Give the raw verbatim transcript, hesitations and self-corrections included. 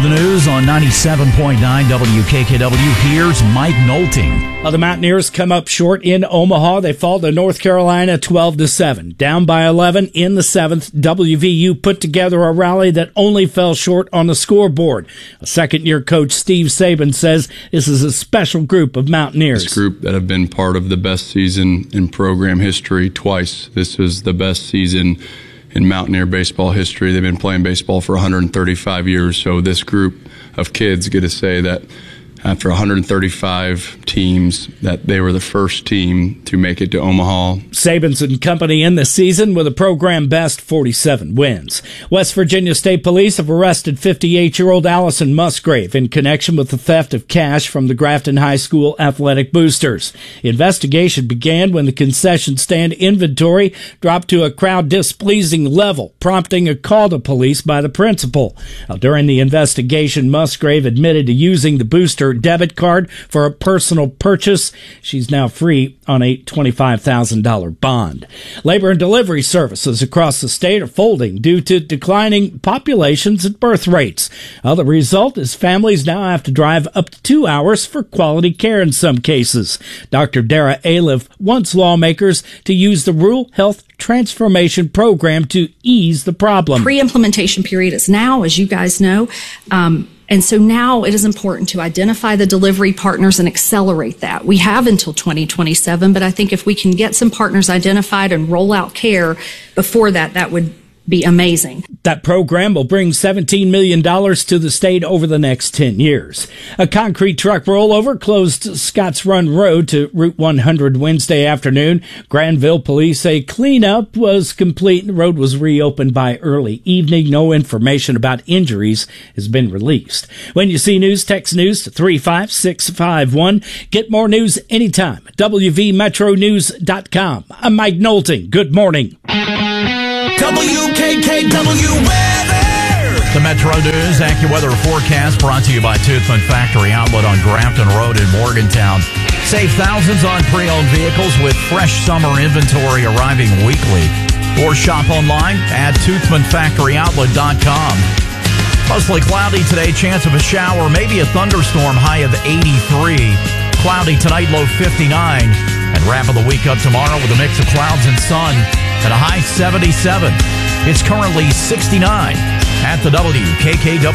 the news on ninety-seven point nine W K K W. Here's Mike Nolting. Well, the Mountaineers come up short in Omaha. They fall to North Carolina twelve to seven. Down by eleven in the seventh, W V U put together a rally that only fell short on the scoreboard. A second-year coach, Steve Saban, says this is a special group of Mountaineers. This group that have been part of the best season in program history twice. This is the best season in Mountaineer baseball history. They've been playing baseball for one hundred thirty-five years, so this group of kids get to say that after one hundred thirty-five teams, that they were the first team to make it to Omaha. Saban's and company in the season with a program best forty-seven wins. West Virginia State Police have arrested fifty-eight-year-old Allison Musgrave in connection with the theft of cash from the Grafton High School athletic boosters. Investigation began when the concession stand inventory dropped to a crowd displeasing level, prompting a call to police by the principal. Now, during the investigation, Musgrave admitted to using the booster debit card for a personal purchase. She's now free on a twenty-five thousand dollars bond. Labor and delivery services across the state are folding due to declining populations and birth rates. Well, the result is families now have to drive up to two hours for quality care in some cases. Doctor Dara Aliff wants lawmakers to use the Rural Health Transformation Program to ease the problem. Pre-implementation period is now, as you guys know. Um, And so now it is important to identify the delivery partners and accelerate that. We have until twenty twenty-seven, but I think if we can get some partners identified and roll out care before that, that would be amazing. That program will bring seventeen million dollars to the state over the next ten years. A concrete truck rollover closed Scotts Run Road to Route one hundred Wednesday afternoon. Granville police say cleanup was complete. The road was reopened by early evening. No information about injuries has been released. When you see news, text news to three five six five one. Get more news anytime at W V metro news dot com. I'm Mike Nolting. Good morning. W K K W weather. The Metro News AccuWeather forecast brought to you by Toothman Factory Outlet on Grafton Road in Morgantown. Save thousands on pre-owned vehicles with fresh summer inventory arriving weekly. Or shop online at toothman factory outlet dot com. Mostly cloudy today, chance of a shower, maybe a thunderstorm, high of eighty-three. Cloudy tonight, low fifty-nine. And wrapping the week up tomorrow with a mix of clouds and sun at a high seventy-seven. It's currently sixty-nine at the W K K W.